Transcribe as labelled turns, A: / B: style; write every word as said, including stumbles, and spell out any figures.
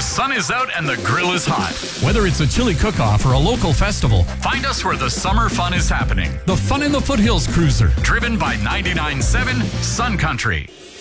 A: sun is out and the grill is hot.
B: Whether it's a chili cook-off or a local festival,
A: Find us where the summer fun is happening.
B: the Fun in the Foothills Cruiser.
A: Driven by ninety-nine point seven Sun Country.